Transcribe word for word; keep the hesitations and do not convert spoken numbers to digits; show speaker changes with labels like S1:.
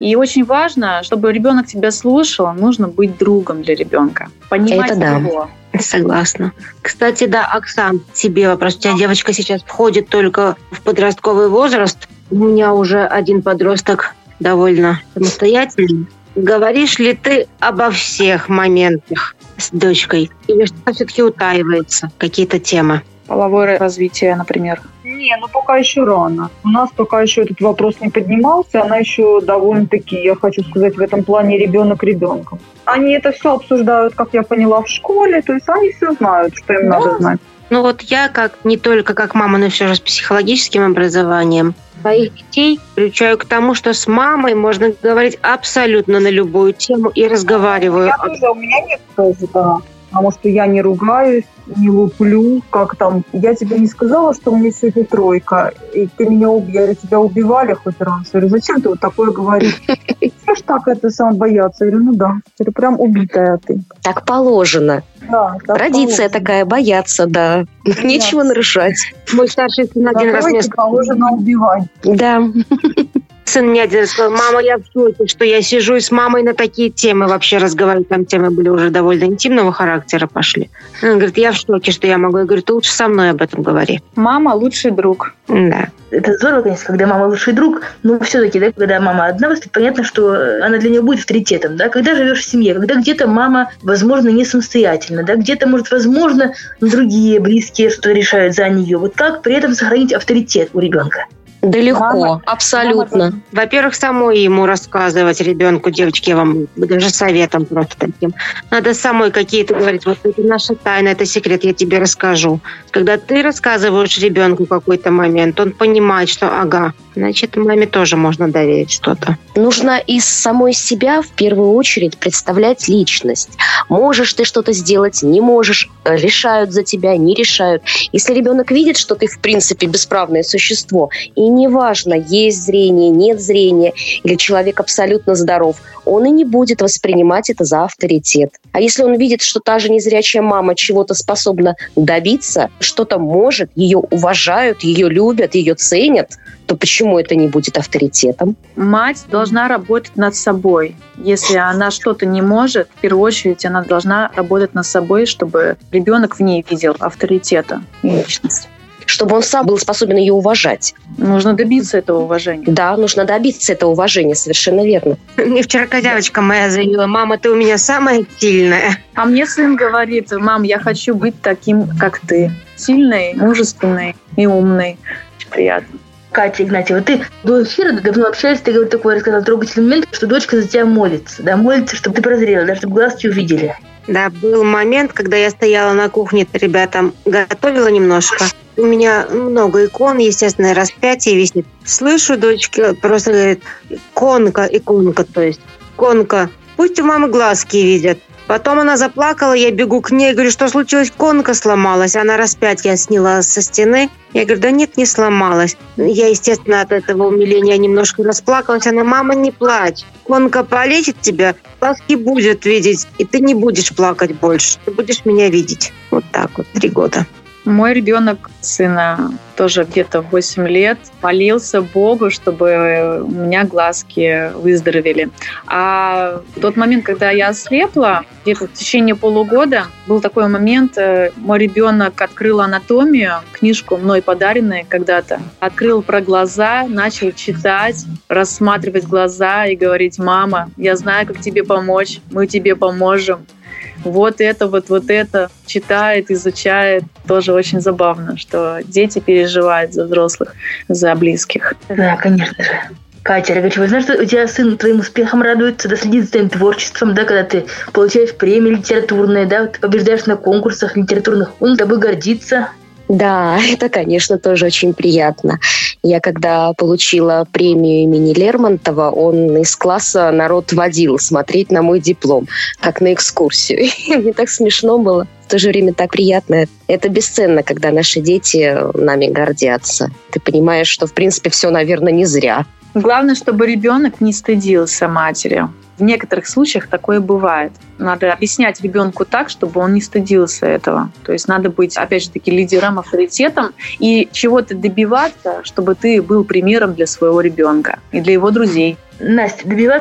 S1: И очень важно, чтобы ребенок тебя слушал, нужно быть другом для ребенка. Понимать
S2: Это
S1: его.
S2: Да. Согласна. Кстати, да, Оксан, тебе вопрос. У тебя девочка сейчас входит только в подростковый возраст. У меня уже один подросток довольно самостоятельный. Говоришь ли ты обо всех моментах с дочкой? Или что все-таки утаивается? Какие-то темы?
S1: Половое развитие, например.
S3: Не, ну пока еще рано. У нас пока еще этот вопрос не поднимался. Она еще довольно-таки, я хочу сказать, в этом плане ребенок ребенком. Они это все обсуждают, как я поняла, в школе. То есть они все знают, что им да. надо знать.
S2: Ну вот я как не только как мама, но все же с психологическим образованием своих детей приучаю к тому, что с мамой можно говорить абсолютно на любую тему и разговариваю.
S3: Я тоже, у меня нет тоже, да. Потому что я не ругаюсь, не луплю, как там. Я тебе не сказала, что у меня сегодня тройка, и ты меня убили, тебя убивали хоть раз. Я говорю, зачем ты вот такое говоришь? Все ж так это сам боятся. Я говорю, ну да. Я говорю, прям убитая ты.
S2: Так положено.
S3: Да, так
S2: Традиция положено. Такая, бояться, да. Бояться. Нечего нарушать. Мой старший сын один раз мне сказал.
S3: Положено убивать.
S2: Да. Сын мне один раз сказал, мама, я в шоке, что я сижу и с мамой на такие темы вообще разговариваю. Там темы были уже довольно интимного характера пошли. Он говорит, я в шоке, что я могу. Я говорю, ты лучше со мной об этом говори.
S1: Мама лучший друг.
S2: Да.
S4: Это здорово, конечно, когда мама лучший друг, но все-таки, да, когда мама одна воспитывает, понятно, что она для нее будет авторитетом, да, когда живешь в семье, когда где-то мама, возможно, не самостоятельна, да, где-то, может, возможно, другие близкие что-то решают за нее. Вот как при этом сохранить авторитет у ребенка?
S2: Да легко, мама, абсолютно. Мама... Во-первых, самой ему рассказывать ребенку, девочки, я вам даже советом просто таким. Надо самой какие-то говорить, вот это наша тайна, это секрет, я тебе расскажу. Когда ты рассказываешь ребенку какой-то момент, он понимает, что ага, значит, маме тоже можно доверить что-то.
S5: Нужно из самой себя в первую очередь представлять личность. Можешь ты что-то сделать, не можешь, решают за тебя, не решают. Если ребенок видит, что ты, в принципе, бесправное существо, и неважно, есть зрение, нет зрения, или человек абсолютно здоров, он и не будет воспринимать это за авторитет. А если он видит, что та же незрячая мама чего-то способна добиться, что-то может, ее уважают, ее любят, ее ценят, то почему это не будет авторитетом?
S1: Мать должна работать над собой. Если она что-то не может, в первую очередь она должна работать над собой, чтобы ребенок в ней видел авторитета и личность.
S5: Чтобы он сам был способен ее уважать.
S1: Нужно добиться этого уважения.
S5: Да, нужно добиться этого уважения, совершенно верно.
S2: Мне вчера девочка моя заявила, мама, ты у меня самая сильная.
S1: А мне сын говорит, мам, я хочу быть таким, как ты. Сильной, мужественной и умной. Очень приятно.
S4: Катя Игнатьева, ты до эфира давно общаешься, ты говоришь, такой рассказал трогательный момент, что дочка за тебя молится, да, молится, чтобы ты прозрела, да, чтобы глаз тебя увидели.
S2: Да, был момент, когда я стояла на кухне, ребятам готовила немножко. У меня много икон, естественно, распятие висит. Слышу, дочки просто говорит, иконка, иконка, то есть иконка. Пусть у мамы глазки видят. Потом она заплакала, я бегу к ней, говорю, что случилось, иконка сломалась. Она распятие сняла со стены. Я говорю, да нет, не сломалась. Я, естественно, от этого умиления немножко расплакалась. Она, мама, не плачь. Иконка полечит тебя, глазки будет видеть, и ты не будешь плакать больше. Ты будешь меня видеть. Вот так вот, три года.
S1: Мой ребенок, сына, тоже где-то восемь лет, молился Богу, чтобы у меня глазки выздоровели. А в тот момент, когда я ослепла, где-то в течение полугода, был такой момент, мой ребенок открыл анатомию, книжку мной подаренную когда-то, открыл про глаза, начал читать, рассматривать глаза и говорить, мама, я знаю, как тебе помочь, мы тебе поможем. Вот это, вот, вот это читает, изучает. Тоже очень забавно, что дети переживают за взрослых, за близких.
S4: Да, конечно же. Катя Рогачева, знаешь, что у тебя сын твоим успехом радуется, да, следит за твоим творчеством, да, когда ты получаешь премии литературные, да, ты побеждаешь на конкурсах литературных, он тобой гордится.
S5: Да, это, конечно, тоже очень приятно. Я когда получила премию имени Лермонтова, он из класса народ водил смотреть на мой диплом, как на экскурсию. Мне так смешно было, в то же время так приятно. Это бесценно, когда наши дети нами гордятся. Ты понимаешь, что, в принципе, все, наверное, не зря.
S1: Главное, чтобы ребенок не стыдился матери. В некоторых случаях такое бывает. Надо объяснять ребенку так, чтобы он не стыдился этого. То есть надо быть, опять же таки, лидером, авторитетом и чего-то добиваться, чтобы ты был примером для своего ребенка и для его друзей.
S4: Настя, добиваться